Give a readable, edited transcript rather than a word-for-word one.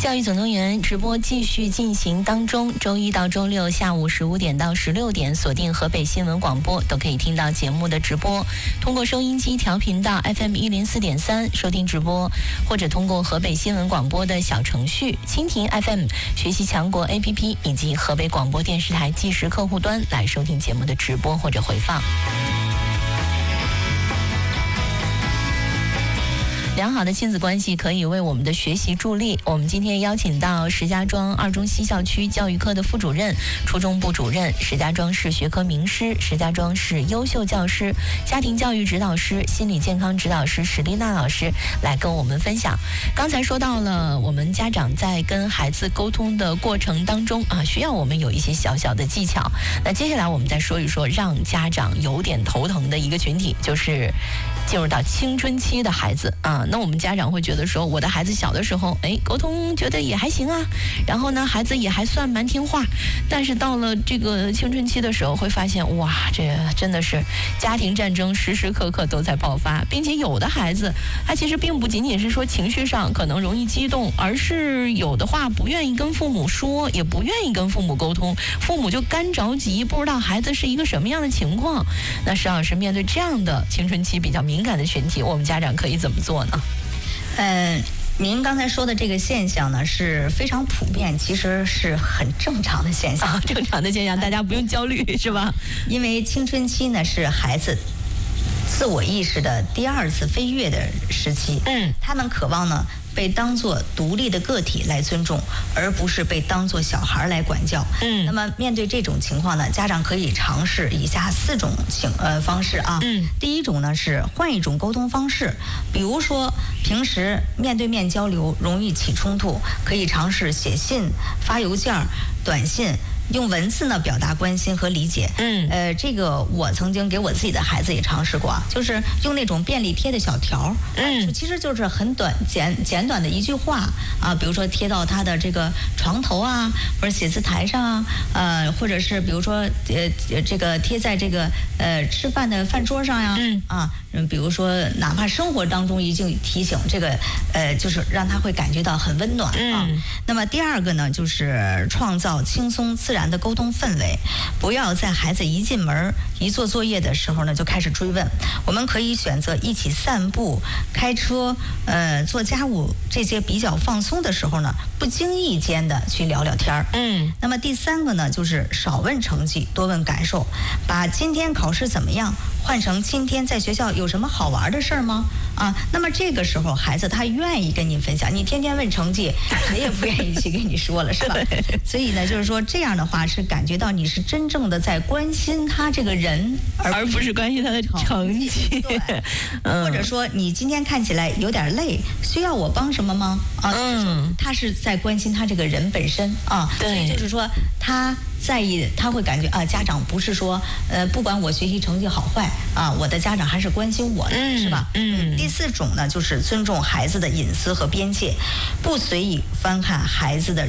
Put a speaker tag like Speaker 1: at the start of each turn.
Speaker 1: 教育总动员直播继续进行当中，周一到周六下午15点到16点，锁定河北新闻广播都可以听到节目的直播。通过收音机调频道 FM 104.3收听直播，或者通过河北新闻广播的小程序、蜻蜓 FM、学习强国 APP 以及河北广播电视台即时客户端来收听节目的直播或者回放。良好的亲子关系可以为我们的学习助力。我们今天邀请到石家庄二中西校区教育科的副主任、初中部主任、石家庄市学科名师、石家庄市优秀教师、家庭教育指导师、心理健康指导师史丽娜老师来跟我们分享。刚才说到了我们家长在跟孩子沟通的过程当中需要我们有一些小小的技巧。那接下来我们再说一说让家长有点头疼的一个群体，就是进入到青春期的孩子那我们家长会觉得说，我的孩子小的时候沟通觉得也还行然后呢孩子也还算蛮听话，但是到了这个青春期的时候会发现，哇，这真的是家庭战争时时刻刻都在爆发，并且有的孩子他其实并不仅仅是说情绪上可能容易激动，而是有的话不愿意跟父母说，也不愿意跟父母沟通，父母就干着急，不知道孩子是一个什么样的情况。那石老师，面对这样的青春期比较敏感的群体，我们家长可以怎么做呢？
Speaker 2: 您刚才说的这个现象呢是非常普遍，其实是很正常的现象
Speaker 1: 正常的现象，大家不用焦虑是吧？
Speaker 2: 因为青春期呢是孩子自我意识的第二次飞跃的时期，他们渴望呢被当作独立的个体来尊重，而不是被当作小孩来管教。那么面对这种情况呢，家长可以尝试以下4种方式第一种呢是换一种沟通方式，比如说平时面对面交流容易起冲突，可以尝试写信、发邮件、短信。用文字呢表达关心和理解。这个我曾经给我自己的孩子也尝试过，就是用那种便利贴的小条，其实就是很简短的一句话比如说贴到他的这个床头或者写字台上或者是比如说这个贴在这个吃饭的饭桌上比如说哪怕生活当中已经提醒这个就是让他会感觉到很温暖那么第二个呢，就是创造轻松自然的沟通氛围，不要在孩子一进门一做作业的时候呢就开始追问。我们可以选择一起散步、开车、做家务这些比较放松的时候呢，不经意间的去聊聊天那么第三个呢，就是少问成绩，多问感受，把今天考试怎么样换成今天在学校有什么好玩的事儿吗？那么这个时候孩子他愿意跟你分享，你天天问成绩，谁也不愿意去跟你说了，是吧？所以呢，就是说这样的话是感觉到你是真正的在关心他这个人，
Speaker 1: 而不是关心他的成绩。
Speaker 2: 对，或者说你今天看起来有点累，需要我帮什么吗？他是在关心他这个人本身所以就是说他在意，他会感觉家长不是说不管我学习成绩好坏我的家长还是关心我的，是吧？第4种呢，就是尊重孩子的隐私和边界，不随意翻看孩子的